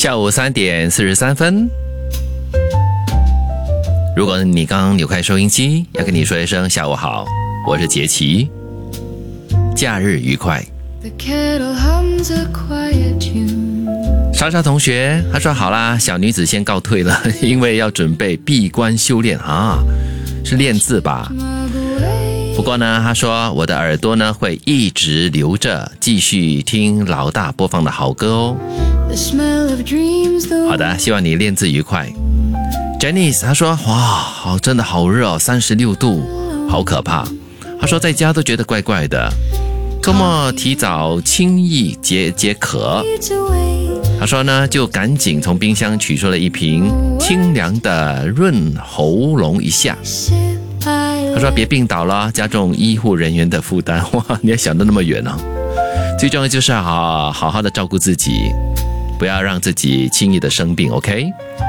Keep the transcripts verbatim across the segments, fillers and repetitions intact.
下午三点四十三分。如果你刚刚扭开收音机，要跟你说一声下午好，我是杰奇，假日愉快。莎莎同学她说好啦，小女子先告退了，因为要准备闭关修炼啊，是练字吧？不过呢，她说我的耳朵呢会一直留着，继续听老大播放的好歌哦。好的，希望你练字愉快。Janice 她说哇，好，真的好热哦，三十六度，好可怕。她说在家都觉得怪怪的，周末提早轻易解解渴。她说呢，就赶紧从冰箱取出了一瓶清凉的润喉咙一下。她说别病倒了，加重医护人员的负担。哇，你也想得那么远哦。最重要就是好好好的照顾自己，不要让自己轻易的生病 OK。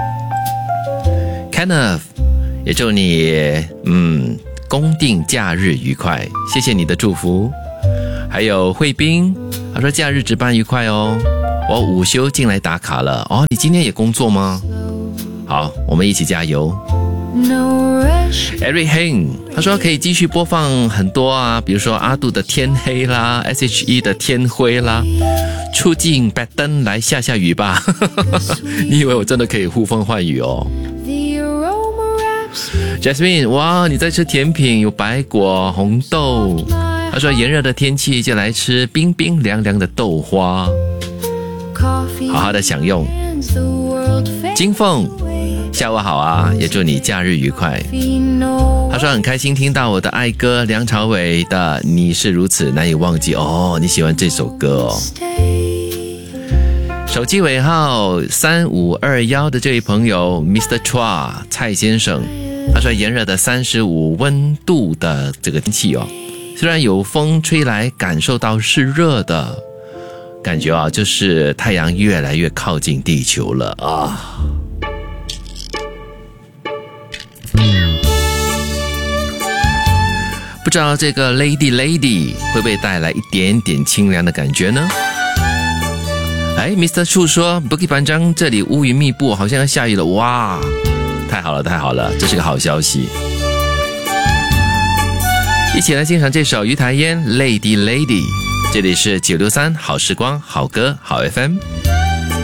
Kenneth 也祝你嗯公定假日愉快，谢谢你的祝福。还有慧斌，他说假日值班愉快哦，我午休进来打卡了哦。你今天也工作吗？好，我们一起加油。Eric Hein 他说可以继续播放很多啊，比如说阿杜的天黑啦， S H E 的天灰啦，出镜白灯来下下雨吧。你以为我真的可以呼风唤雨哦。Jasmine 哇，你在吃甜品，有白果红豆。他说炎热的天气就来吃冰冰凉凉的豆花，好好的享用。金凤下午好啊，也祝你假日愉快。他说很开心听到我的爱歌梁朝伟的你是如此难以忘记哦，你喜欢这首歌哦。手机尾号三五二一的这位朋友 Mister Chua 蔡先生，他说炎热的三十五温度的这个天气哦，虽然有风吹来，感受到是热的感觉啊，就是太阳越来越靠近地球了啊。不知道这个 Lady Lady 会不会带来一点点清凉的感觉呢？哎 ，Mister Chu 说 Bukit Panjang 这里乌云密布，好像要下雨了，哇！太好了，太好了，这是个好消息。一起来欣赏这首于台烟 Lady Lady， 这里是九六三好时光好歌好 F M。